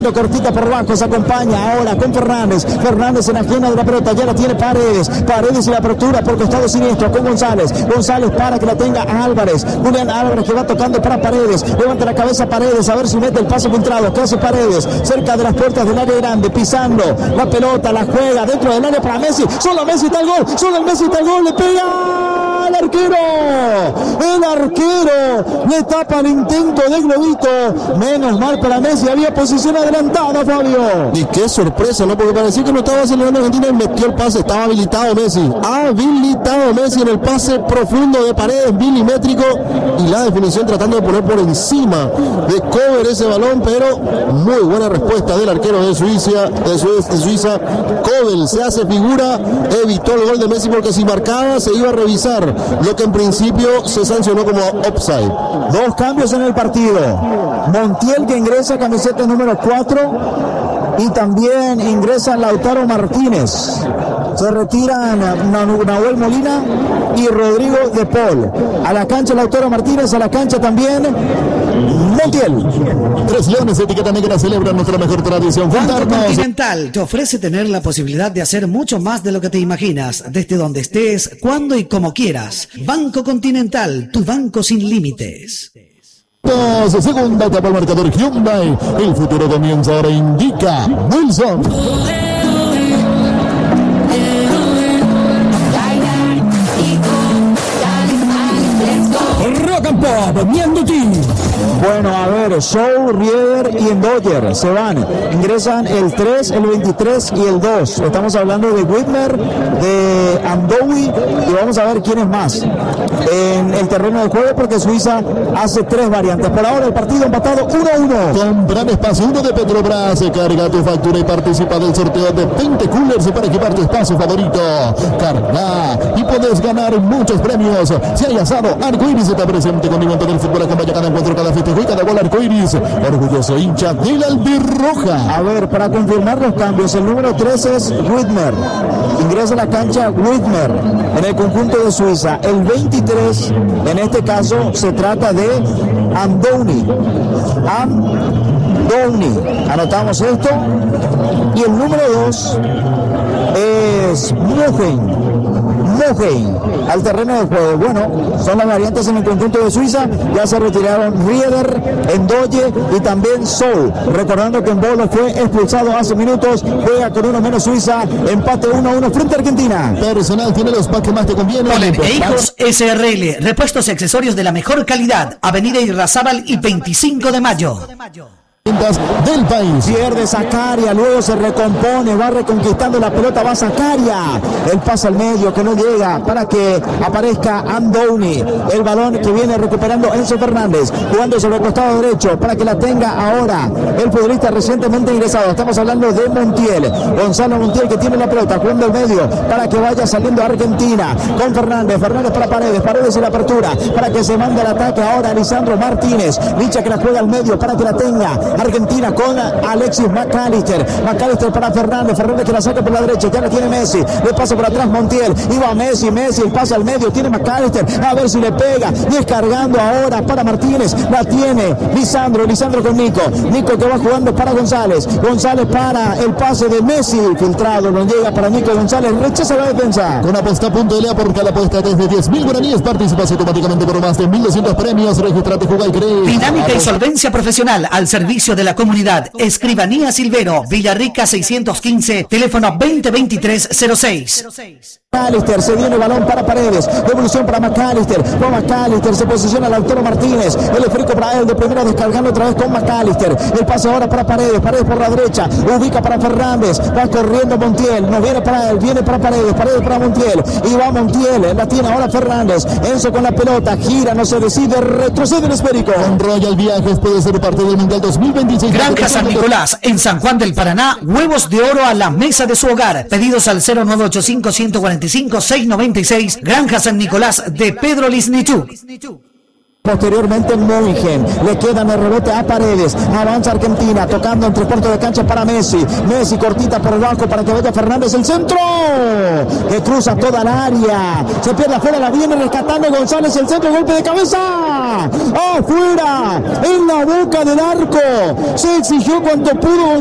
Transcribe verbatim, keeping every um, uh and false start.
Cortita por abajo, se acompaña ahora con Fernández. Fernández en la esquina de la pelota, ya la tiene Paredes. Paredes y la apertura por costado siniestro con González. González para que la tenga Álvarez. Julián Álvarez que va tocando para Paredes. Levanta la cabeza Paredes a ver si mete el pase filtrado. ¿Qué hace Paredes? Cerca de las puertas del área grande, pisando la pelota, la juega dentro del área para Messi. Solo Messi está el gol. Solo el Messi está el gol. Le pega al arquero. El arquero le tapa el intento de globito. Menos mal para Messi. Había posición adelantada, Fabio. Y qué sorpresa, ¿no? Porque parecía que no estaba acelerando Argentina y metió el pase. Estaba habilitado Messi. Habilitado Messi en el pase profundo de Paredes, milimétrico. Y la definición tratando de poner por encima de cover ese balón. Pero muy buena respuesta del arquero de Suiza. De, Su de Suiza. Cobel se hace figura. Evitó el gol de Messi porque si marcaba se iba a revisar. Lo que en principio se sancionó como offside. Dos cambios en el partido. Montiel que ingresa camiseta número cuatro y también ingresa Lautaro Martínez. Se retiran Nahuel Molina y Rodrigo de Paul. A la cancha Lautaro Martínez, a la cancha también Montiel. Tres Leones, etiqueta negra, celebra nuestra mejor tradición. Banco Continental te ofrece tener la posibilidad de hacer mucho más de lo que te imaginas, desde donde estés, cuando y como quieras. Banco Continental, tu banco sin límites. Segunda etapa al marcador Hyundai. El futuro comienza ahora, indica Wilson. Rock and Pop, Mianduti. Bueno, a ver, Show, Rieder y Endoyer se van. Ingresan el tres, el veintitrés y el dos. Estamos hablando de Whitmer, de Amdoui y vamos a ver quién es más en el terreno de juego porque Suiza hace tres variantes. Por ahora el partido empatado uno a uno. Con gran espacio uno de Petrobras. Carga tu factura y participa del sorteo de veinte coolers para equipar tu espacio favorito. Carga y puedes ganar muchos premios. Si hay asado, Arcoiris está presente conmigo en todo el fútbol. Acompaña cada encuentro, cada festejo y cada gol. Arcoiris, orgulloso hincha de la albirroja. A ver, para confirmar los cambios, el número tres es Whitmer. Ingresa a la cancha Whitmer en el conjunto de Suiza. El veintitrés, en este caso, se trata de Amdouni. Amdouni. Anotamos esto. Y el número dos es Mugen. Mugen al terreno de juego. Bueno, son las variantes en el conjunto de Suiza. Ya se retiraron Rieder, Endoye y también Sol. Recordando que Mbolo fue expulsado hace minutos. Juega con uno menos Suiza. Empate uno a uno frente a Argentina. Personal tiene los packs que más te convienen. Polen e Hijos S R L. Repuestos y accesorios de la mejor calidad. Avenida Irrazábal y veinticinco de mayo. Del país. Pierde Zacaria, luego se recompone, va reconquistando la pelota, va Zacaria. El pase al medio que no llega para que aparezca Amdouni. El balón que viene recuperando Enzo Fernández, jugando sobre el costado derecho para que la tenga ahora el futbolista recientemente ingresado. Estamos hablando de Montiel. Gonzalo Montiel que tiene la pelota, jugando el medio para que vaya saliendo Argentina con Fernández. Fernández para Paredes, Paredes en la apertura para que se mande el ataque ahora Lisandro Martínez. Licha que la juega al medio para que la tenga Argentina con Alexis McAllister. McAllister para Fernández. Fernández que la saca por la derecha. Ya la tiene Messi. Le pasa por atrás Montiel. Y va Messi. Messi. El pase al medio. Tiene McAllister. A ver si le pega. Descargando ahora para Martínez. La tiene Lisandro. Lisandro con Nico. Nico que va jugando para González. González para el pase de Messi. Filtrado. No llega para Nico González. Rechaza la defensa. Con apuesta punto L A por cada apuesta desde diez mil guaraníes. Participas automáticamente por más de mil doscientos premios. Registrate, juega y cree. Dinámica y solvencia profesional al servicio de la comunidad. Escribanía Silvero, Villarrica seiscientos quince, teléfono veinte veintitrés cero seis. McAllister, se viene el balón para Paredes, devolución para McAllister, con McAllister se posiciona Lautaro Martínez, el esférico para él, de primera descargando otra vez con McAllister, el pase ahora para Paredes, Paredes por la derecha, ubica para Fernández, va corriendo Montiel, no viene para él, viene para Paredes, Paredes para Montiel, y va Montiel, la tiene ahora Fernández, Enzo con la pelota, gira, no se decide, retrocede el esférico. Con Royal Viajes puede ser parte del Mundial dos mil veintiséis. Granja San Nicolás, en San Juan del Paraná, huevos de oro a la mesa de su hogar. Pedidos al cero nueve ocho cinco, uno cuatro cinco, seis nueve seis. Granja San Nicolás de Pedro Lisnichú. Posteriormente Moingen, le quedan el rebote a Paredes, avanza Argentina, tocando entre cuartos de cancha para Messi, Messi cortita por el banco para que vaya Fernández, el centro, que cruza toda el área, se pierde afuera, la viene rescatando González, el centro, golpe de cabeza, afuera, en la boca del arco, se exigió cuanto pudo